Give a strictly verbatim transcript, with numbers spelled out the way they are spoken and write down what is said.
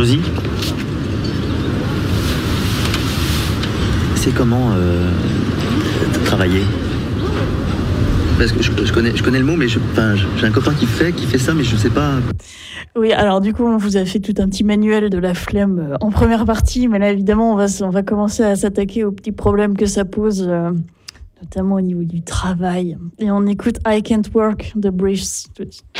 Josie, c'est comment euh, travailler? Parce que je, je, connais, je connais le mot, mais je, enfin, j'ai un copain qui fait, qui fait ça, mais je sais pas. Oui, alors du coup, on vous a fait tout un petit manuel de la flemme en première partie, mais là, évidemment, on va, on va commencer à s'attaquer aux petits problèmes que ça pose, euh, notamment au niveau du travail. Et on écoute I Can't Work de Briefs tout de suite.